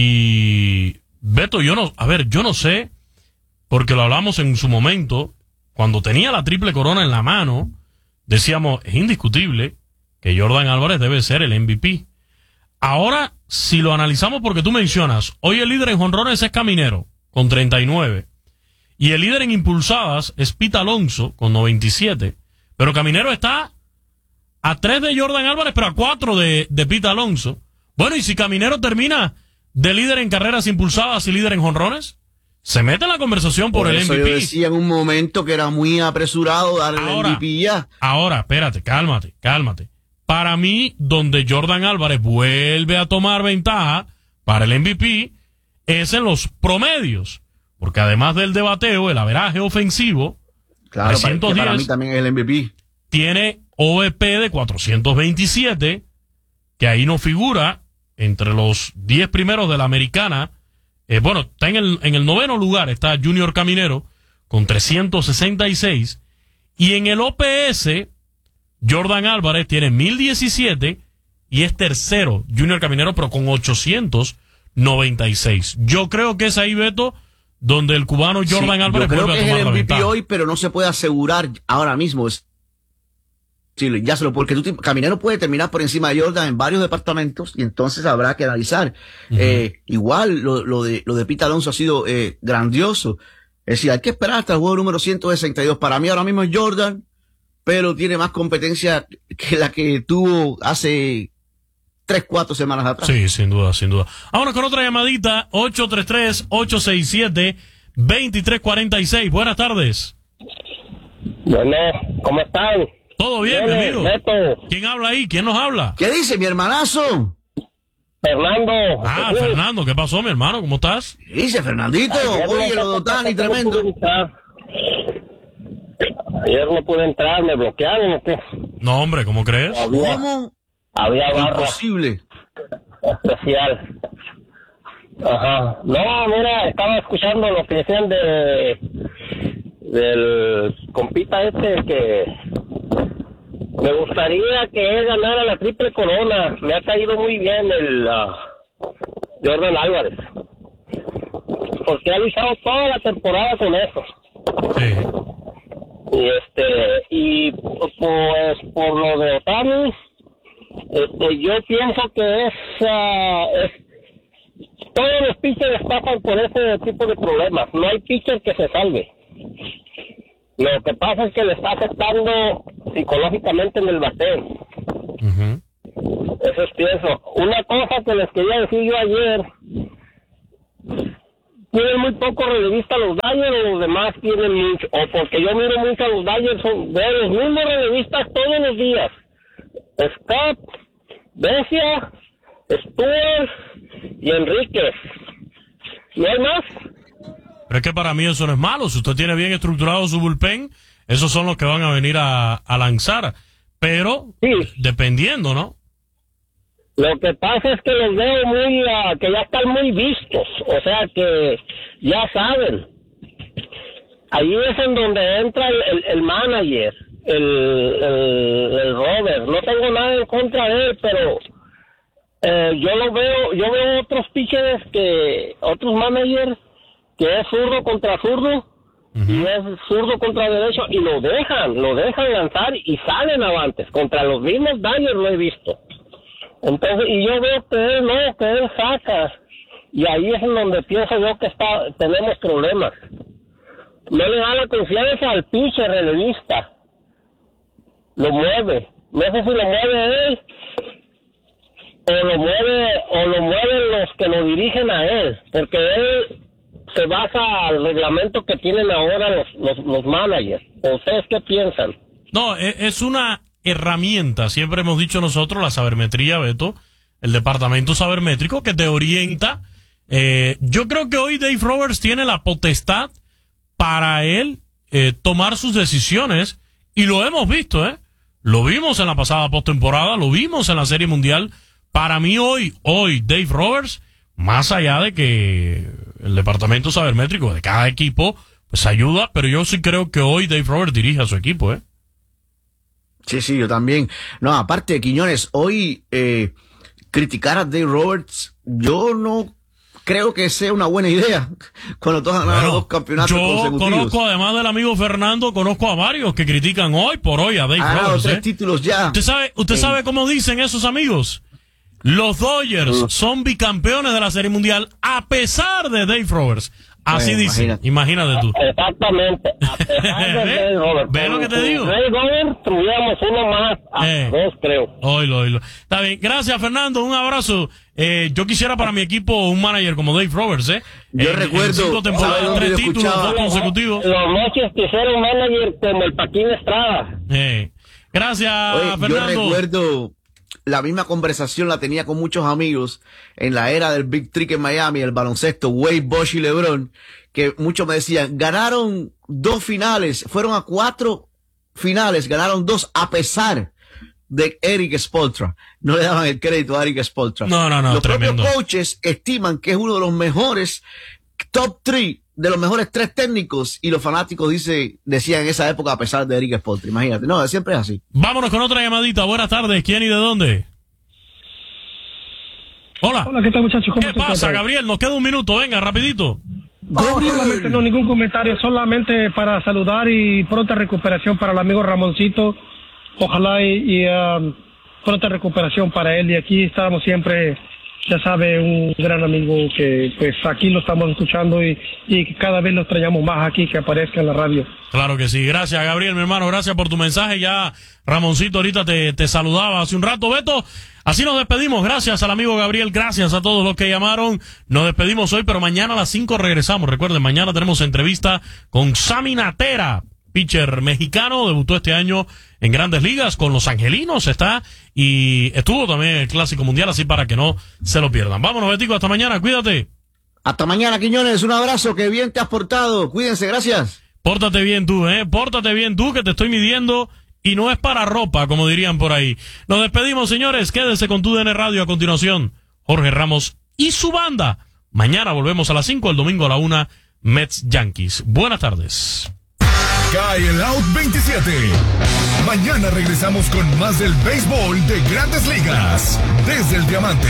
Y Beto, yo no sé, porque lo hablamos en su momento, cuando tenía la triple corona en la mano, decíamos, es indiscutible que Jordan Álvarez debe ser el MVP. Ahora, si lo analizamos porque tú mencionas, hoy el líder en jonrones es Caminero, con 39, y el líder en impulsadas es Pete Alonso, con 97, pero Caminero está a 3 de Jordan Álvarez, pero a 4 de Pete Alonso. Bueno, y si Caminero termina de líder en carreras impulsadas y líder en jonrones, se mete en la conversación por el MVP. Yo decía en un momento que era muy apresurado darle el MVP ya. Ahora, espérate, cálmate. Para mí, donde Jordan Álvarez vuelve a tomar ventaja para el MVP es en los promedios. Porque además del debateo, el averaje ofensivo, claro, 310, para mí también es el MVP. Tiene OVP de 427, que ahí no figura entre los 10 primeros de la americana. Está en el 9º lugar, está Junior Caminero con 366. Y en el OPS, Jordan Álvarez tiene 1017 y es tercero Junior Caminero, pero con 896. Yo creo que es ahí, Beto, donde el cubano Jordan Álvarez vuelve a tomar la ventaja. Yo creo que es el MVP hoy, pero no se puede asegurar ahora mismo. Sí, ya se lo, porque Caminero puede terminar por encima de Jordan en varios departamentos y entonces habrá que analizar. Igual lo de Pete Alonso ha sido grandioso. Es decir, hay que esperar hasta el juego número 162. Para mí ahora mismo es Jordan, pero tiene más competencia que la que tuvo hace 3-4 semanas atrás. Sí, sin duda. Vámonos con otra llamadita, 833-867-2346. Buenas tardes. Bueno, ¿cómo están? Todo bien, mi amigo. Beto. ¿Quién habla ahí? ¿Quién nos habla? ¿Qué dice, mi hermanazo? Fernando. Fernando, ¿qué pasó, mi hermano? ¿Cómo estás? ¿Qué dice, Fernandito? Oye, lo de Otani, tremendo. Ayer no pude entrar, me bloquearon, ¿o qué? No, hombre, ¿cómo crees? ¿Cómo? Había barra. Imposible. Especial. Ajá. No, mira, estaba escuchando lo que decían del compita que me gustaría que él ganara la triple corona. Me ha caído muy bien el Jordan Álvarez, porque ha luchado toda la temporada con eso. Sí. Y pues por lo de Ohtani, yo pienso que es todos los pitchers pasan por ese tipo de problemas. No hay pitcher que se salve. Lo que pasa es que le está afectando psicológicamente en el bateo. Eso es pienso. Una cosa que les quería decir yo ayer, tienen muy pocos relevistas los Dodgers, o los demás tienen mucho, o porque yo miro mucho a los Dodgers, veo los mismos relevistas todos los días. Scott, Becia, Stewart y Enríquez. ¿No hay más? Pero es que para mí eso no es malo. Si usted tiene bien estructurado su bullpen, esos son los que van a venir a lanzar. Pero, sí, dependiendo, ¿no? Lo que pasa es que los veo que ya están muy vistos. O sea que ya saben. Ahí es en donde entra el manager, el Robert. No tengo nada en contra de él, pero yo veo otros pitchers otros managers que es zurdo contra zurdo y es zurdo contra derecho y lo dejan lanzar y salen avantes. Contra los mismos Dodgers lo he visto. Entonces, y yo veo que él saca, y ahí es en donde pienso yo que tenemos problemas. No le da la confianza al pitcher relevista. Lo mueve. No sé si lo mueve él o lo mueven los que lo dirigen a él, porque él se basa al reglamento que tienen ahora los managers. ¿Ustedes qué piensan? No, es una herramienta, siempre hemos dicho nosotros, la sabermetría, Beto, el departamento sabermétrico que te orienta. Yo creo que hoy Dave Roberts tiene la potestad para él tomar sus decisiones, y lo hemos visto, lo vimos en la pasada postemporada, lo vimos en la Serie Mundial. Para mí hoy Dave Roberts, más allá de que el departamento sabermétrico de cada equipo pues ayuda, pero yo sí creo que hoy Dave Roberts dirige a su equipo, Sí, yo también. No, aparte de Quiñones, hoy criticar a Dave Roberts, yo no creo que sea una buena idea cuando todos han ganado 2 campeonatos consecutivos. Yo conozco, además del amigo Fernando, conozco a varios que critican hoy por hoy a Dave Roberts. 3 títulos ya. ¿Usted sabe cómo dicen esos amigos? Los Dodgers son bicampeones de la Serie Mundial a pesar de Dave Roberts. Así dice. Imagínate tú. Exactamente. A pesar de Dave Roberts. ¿Ves lo que te digo? Dave Roberts tuviéramos uno más. 2, creo. Oílo. Está bien. Gracias, Fernando. Un abrazo. Yo quisiera para mi equipo un manager como Dave Roberts, Yo recuerdo. 5 temporadas, 3 títulos, 2 consecutivos. Los Mochis quisieron un manager como el Paquín Estrada. Gracias, Fernando. Yo recuerdo. La misma conversación la tenía con muchos amigos en la era del Big Trick en Miami, el baloncesto, Wade, Bosch y LeBron, que muchos me decían, ganaron 2 finales, fueron a 4 finales, ganaron 2 a pesar de Erik Spoelstra. No le daban el crédito a Erik Spoelstra. No, los tremendo. propios coaches estiman que es uno de los mejores top 3, de los mejores 3 técnicos, y los fanáticos decían en esa época a pesar de Erik Spoelstra. Imagínate, no, siempre es así. Vámonos con otra llamadita. Buenas tardes, ¿quién y de dónde? Hola, ¿qué tal, muchachos? ¿Qué pasa, Gabriel? Nos queda un minuto, venga, rapidito. No, ningún comentario, solamente para saludar y pronta recuperación para el amigo Ramoncito. Ojalá y pronta recuperación para él, y aquí estábamos siempre, ya sabe, un gran amigo que pues aquí lo estamos escuchando y cada vez lo extrañamos más aquí, que aparezca en la radio. Claro que sí. Gracias, Gabriel, mi hermano, gracias por tu mensaje. Ya Ramoncito ahorita te saludaba hace un rato. Beto, así nos despedimos. Gracias al amigo Gabriel, gracias a todos los que llamaron. Nos despedimos hoy, pero mañana a las 5 regresamos. Recuerden, mañana tenemos entrevista con Sammy Natera, pitcher mexicano, debutó este año en Grandes Ligas con los Angelinos, y estuvo también en el Clásico Mundial, así para que no se lo pierdan. Vámonos, Betico, hasta mañana, cuídate. Hasta mañana, Quiñones, un abrazo, que bien te has portado, cuídense, gracias. Pórtate bien tú, pórtate bien tú, que te estoy midiendo, y no es para ropa, como dirían por ahí. Nos despedimos, señores, quédese con TUDN Radio. A continuación, Jorge Ramos y su banda. Mañana volvemos a las 5, el domingo a la 1, Mets Yankees. Buenas tardes. Cae el Out 27. Mañana regresamos con más del béisbol de Grandes Ligas desde el Diamante.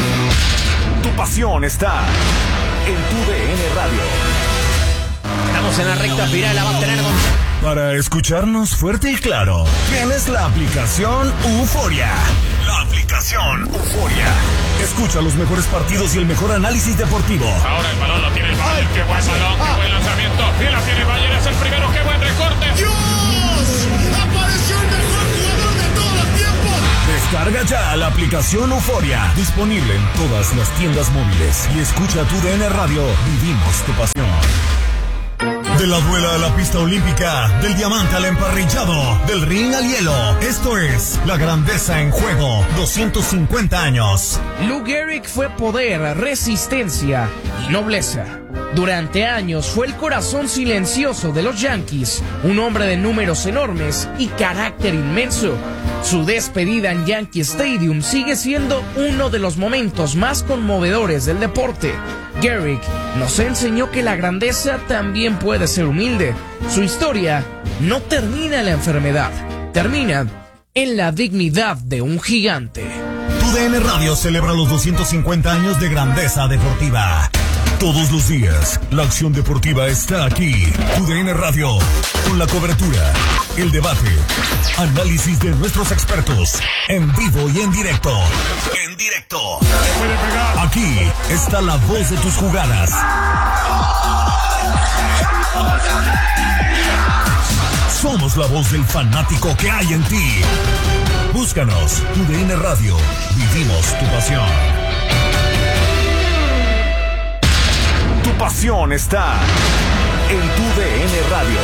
Tu pasión está en TUDN Radio. Estamos Estamos en la recta final, la va a tener Gonzalo. Para escucharnos fuerte y claro, tienes la aplicación Euforia. La aplicación Euforia. Escucha los mejores partidos y el mejor análisis deportivo. Ahora el balón lo tiene el Bayern. Qué buen balón, qué buen lanzamiento. Y la tiene el Bayern, es el primero. Qué buen recorte. ¡Dios! ¡Apareció el mejor jugador de todos los tiempos! Descarga ya la aplicación Euforia. Disponible en todas las tiendas móviles. Y escucha tu DN Radio. Vivimos tu pasión. De la duela a la pista olímpica, del diamante al emparrillado, del ring al hielo. Esto es La Grandeza en Juego, 250 años. Lou Gehrig fue poder, resistencia y nobleza. Durante años fue el corazón silencioso de los Yankees, un hombre de números enormes y carácter inmenso. Su despedida en Yankee Stadium sigue siendo uno de los momentos más conmovedores del deporte. Gehrig nos enseñó que la grandeza también puede ser humilde. Su historia no termina en la enfermedad, termina en la dignidad de un gigante. Tu DN Radio celebra los 250 años de grandeza deportiva. Todos los días, la acción deportiva está aquí. Tu DN Radio, con la cobertura, el debate, análisis de nuestros expertos, en vivo y en directo. En directo. Aquí está la voz de tus jugadas. Somos la voz del fanático que hay en ti. Búscanos, Tu DN Radio. Vivimos tu pasión. Tu pasión está en Tu DN Radio.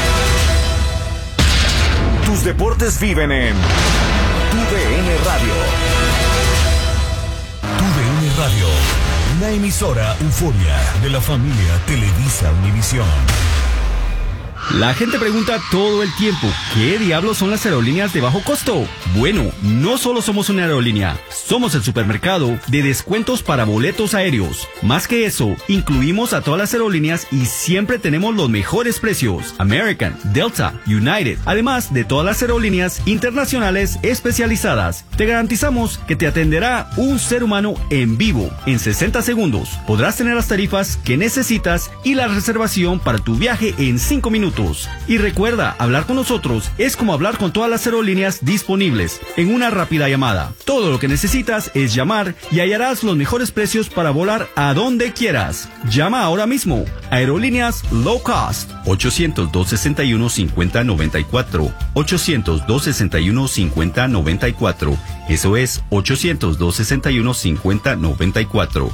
Tus deportes viven en Tu DN Radio. Tu DN Radio, una emisora Euforia de la familia Televisa Univisión. La gente pregunta todo el tiempo, ¿qué diablos son las aerolíneas de bajo costo? Bueno, no solo somos una aerolínea, somos el supermercado de descuentos para boletos aéreos. Más que eso, incluimos a todas las aerolíneas y siempre tenemos los mejores precios. American, Delta, United, además de todas las aerolíneas internacionales especializadas. Te garantizamos que te atenderá un ser humano en vivo. En 60 segundos podrás tener las tarifas que necesitas y la reservación para tu viaje en 5 minutos. Y recuerda, hablar con nosotros es como hablar con todas las aerolíneas disponibles en una rápida llamada. Todo lo que necesitas es llamar y hallarás los mejores precios para volar a donde quieras. Llama ahora mismo. Aerolíneas Low Cost. 800-261-5094. 800-261-5094. Eso es 800-261-5094.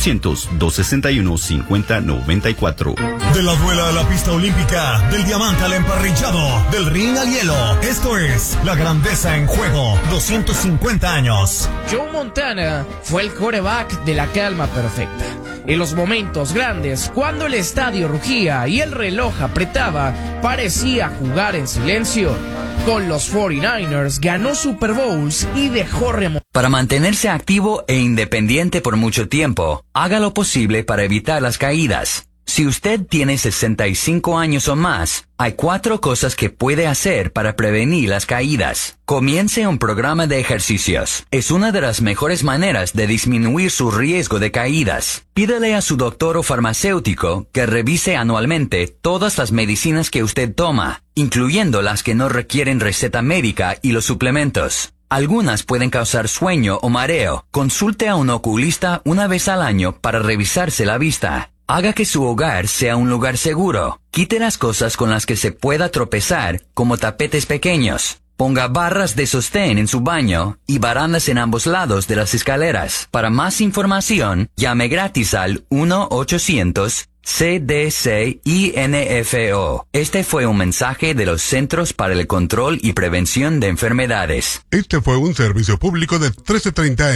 800-261-5094. De la duela a la pista olímpica, del diamante al emparrillado, del ring al hielo. Esto es La Grandeza en Juego, 250 años. Joe Montana fue el quarterback de la calma perfecta. En los momentos grandes, cuando el estadio rugía y el reloj apretaba, parecía jugar en silencio. Con los 49ers ganó Super Bowls y dejó remontar. Para mantenerse activo e independiente por mucho tiempo, haga lo posible para evitar las caídas. Si usted tiene 65 años o más, hay 4 cosas que puede hacer para prevenir las caídas. Comience un programa de ejercicios. Es una de las mejores maneras de disminuir su riesgo de caídas. Pídale a su doctor o farmacéutico que revise anualmente todas las medicinas que usted toma, incluyendo las que no requieren receta médica y los suplementos. Algunas pueden causar sueño o mareo. Consulte a un oculista una vez al año para revisarse la vista. Haga que su hogar sea un lugar seguro. Quite las cosas con las que se pueda tropezar, como tapetes pequeños. Ponga barras de sostén en su baño y barandas en ambos lados de las escaleras. Para más información, llame gratis al 1-800-CDC-INFO. Este fue un mensaje de los Centros para el Control y Prevención de Enfermedades. Este fue un servicio público de 1330